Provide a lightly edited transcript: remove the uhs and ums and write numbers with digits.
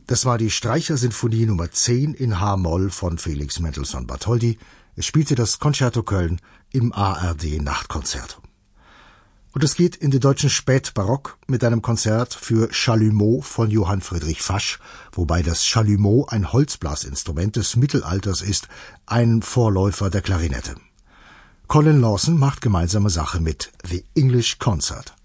Das war die Streichersinfonie Nummer 10 in H-Moll von Felix Mendelssohn Bartholdy. Es spielte das Concerto Köln im ARD Nachtkonzert. Und es geht in den deutschen Spätbarock mit einem Konzert für Chalumeau von Johann Friedrich Fasch, wobei das Chalumeau ein Holzblasinstrument des Mittelalters ist, ein Vorläufer der Klarinette. Colin Lawson macht gemeinsame Sache mit The English Concert.